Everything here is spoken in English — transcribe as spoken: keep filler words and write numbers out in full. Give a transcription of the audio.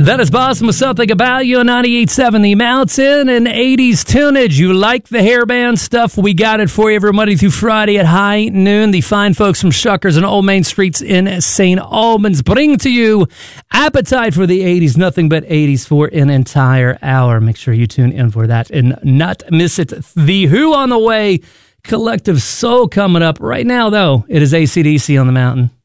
That is Boston with Something About You on ninety-eight point seven The Mountain and eighties tunage. You like the hairband stuff? We got it for you every Monday through Friday at high noon. The fine folks from Shuckers and Old Main Streets in Saint Albans bring to you Appetite for the eighties, nothing but eighties for an entire hour. Make sure you tune in for that and not miss it. The Who on the way, Collective Soul coming up. Right now, though, it is A C D C on the Mountain.